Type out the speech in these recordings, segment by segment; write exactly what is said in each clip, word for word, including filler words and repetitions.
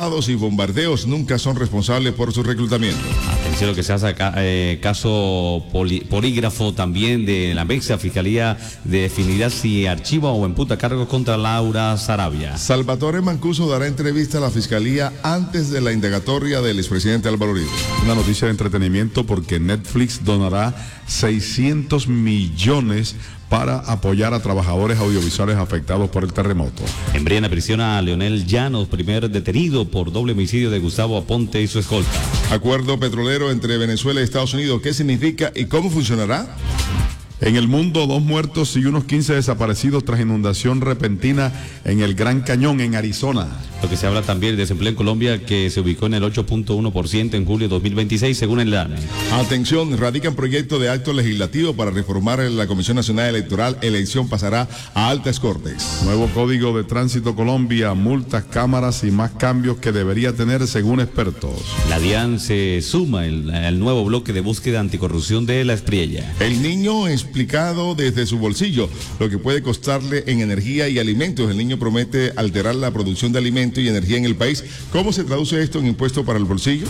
atentados y bombardeos nunca son responsables por su reclutamiento. Atención, lo que se hace acá, eh, caso poli, polígrafo también de la MEXA. Fiscalía definirá si archiva o imputa cargos contra Laura Sarabia. Salvatore Mancuso dará entrevista a la Fiscalía antes de la indagatoria del expresidente Álvaro Uribe. Una noticia de entretenimiento porque Netflix donará seiscientos millones para apoyar a trabajadores audiovisuales afectados por el terremoto. En Briana prisiona a Leonel Llanos, primer detenido por doble homicidio de Gustavo Aponte y su escolta. Acuerdo petrolero entre Venezuela y Estados Unidos. ¿Qué significa y cómo funcionará? En el mundo, dos muertos y unos quince desaparecidos tras inundación repentina en el Gran Cañón, en Arizona. Lo que se habla también de desempleo en Colombia, que se ubicó en el ocho punto uno por ciento en julio de dos mil veintiséis, según el D A N E. Atención, radican proyecto de acto legislativo para reformar la Comisión Nacional Electoral. Elección pasará a altas cortes. Nuevo Código de Tránsito Colombia, multas, cámaras y más cambios que debería tener según expertos. La DIAN se suma al nuevo bloque de búsqueda anticorrupción de La Espriella. El niño explicado desde su bolsillo lo que puede costarle en energía y alimentos. El niño promete alterar la producción de alimentos y energía en el país. ¿Cómo se traduce esto en impuesto para el bolsillo?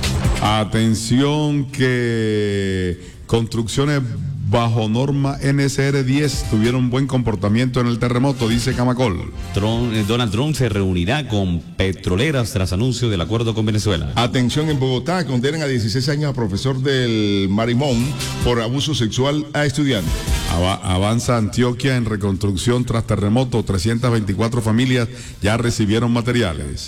Atención que construcciones bajo norma N S R diez tuvieron buen comportamiento en el terremoto, dice Camacol. Trump, Donald Trump se reunirá con petroleras tras anuncio del acuerdo con Venezuela. Atención, en Bogotá condenan a dieciséis años a profesor del Marimón por abuso sexual a estudiante. Avanza Antioquia en reconstrucción tras terremoto, trescientas veinticuatro familias ya recibieron materiales.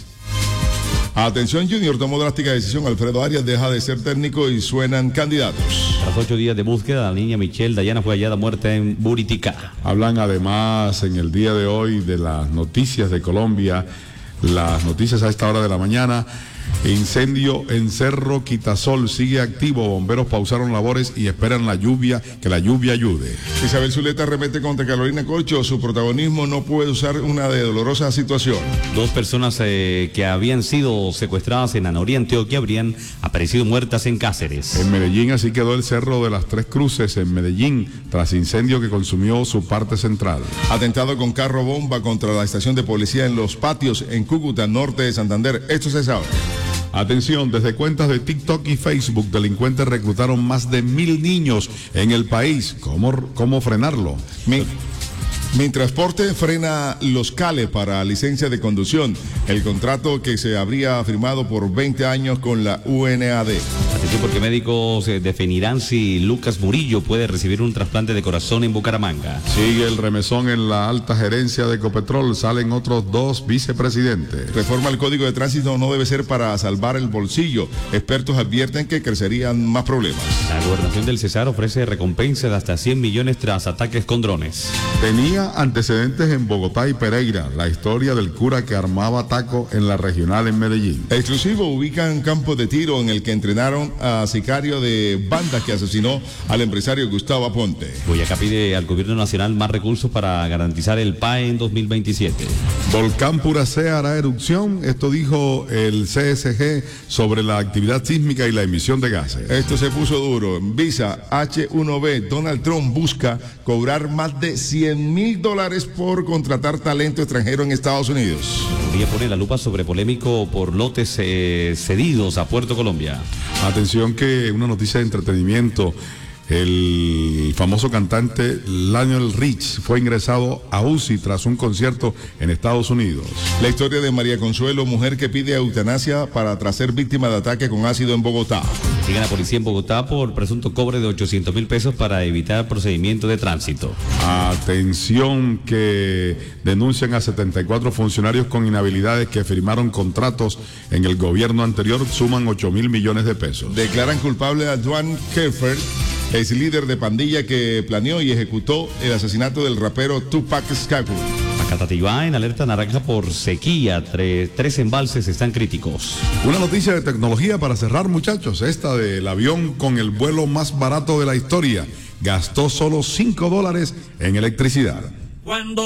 Atención, Junior tomó drástica decisión. Alfredo Arias deja de ser técnico y suenan candidatos. Tras ocho días de búsqueda, la niña Michelle Dayana fue hallada muerta en Buriticá. Hablan además en el día de hoy de las noticias de Colombia, las noticias a esta hora de la mañana. Incendio en Cerro Quitasol sigue activo. Bomberos pausaron labores y esperan la lluvia, que la lluvia ayude. Isabel Zuleta remete contra Carolina Corcho. Su protagonismo no puede usar una de dolorosa situación. Dos personas eh, que habían sido secuestradas en Anorí, Antioquia, habrían aparecido muertas en Cáceres. En Medellín así quedó el Cerro de las Tres Cruces en Medellín tras incendio que consumió su parte central. Atentado con carro bomba contra la estación de policía en Los Patios, en Cúcuta, norte de Santander. Esto se sabe. Atención, desde cuentas de TikTok y Facebook, delincuentes reclutaron más de mil niños en el país. ¿Cómo, cómo frenarlo? Mi, Mintransporte frena los CALE para licencia de conducción. El contrato que se habría firmado por veinte años con la U N A D. Atención, porque médicos definirán si Lucas Murillo puede recibir un trasplante de corazón en Bucaramanga. Sigue el remesón en la alta gerencia de Ecopetrol. Salen otros dos vicepresidentes. Reforma al Código de Tránsito no debe ser para salvar el bolsillo. Expertos advierten que crecerían más problemas. La gobernación del Cesar ofrece recompensa de hasta cien millones tras ataques con drones. Tenía antecedentes en Bogotá y Pereira. La historia del cura que armaba taco en la regional en Medellín. Exclusivo, ubican campo de tiro en el que entrenaron a sicario de banda que asesinó al empresario Gustavo Aponte. Boyacá pide al gobierno nacional más recursos para garantizar el P A E en dos mil veintisiete. Volcán Puracé hará erupción. Esto dijo el C S G sobre la actividad sísmica y la emisión de gases. Esto se puso duro. Visa H uno B, Donald Trump busca cobrar más de cien mil dólares por contratar talento extranjero en Estados Unidos. Podría poner la lupa sobre polémico por lotes eh, cedidos a Puerto Colombia. Atención que una noticia de entretenimiento. El famoso cantante Lionel Rich fue ingresado a U C I tras un concierto en Estados Unidos. La historia de María Consuelo, mujer que pide eutanasia para tras ser víctima de ataque con ácido en Bogotá. Sigue la policía en Bogotá por presunto cobre de ochocientos mil pesos para evitar procedimiento de tránsito. Atención que denuncian a setenta y cuatro funcionarios con inhabilidades que firmaron contratos en el gobierno anterior, suman ocho mil millones de pesos. Declaran culpable a Duane Keffer, ex líder de pandilla que planeó y ejecutó el asesinato del rapero Tupac Shakur. Catativá en alerta naranja por sequía. Tres, tres embalses están críticos. Una noticia de tecnología para cerrar, muchachos. Esta del avión con el vuelo más barato de la historia. Gastó solo cinco dólares en electricidad. Cuando